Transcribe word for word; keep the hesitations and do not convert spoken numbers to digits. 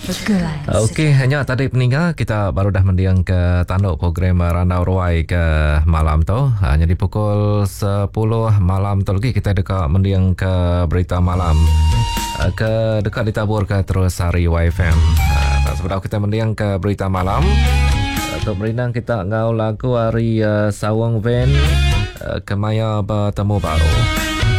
Pergulai. Okey, hanya tadi peninggal kita baru dah mendiang ke tanduk program Randau Ruai ke malam tu. Ha, jadi pukul sepuluh malam tu lagi kita dekat mendiang ke berita malam. Ha, ke dekat ditabur ke terus hari Y F M. Ha, sebelum kita mendiang ke berita malam. Untuk berinang kita ngau lagu hari uh, Sawang Van uh, Kemaya Bertemu Baru.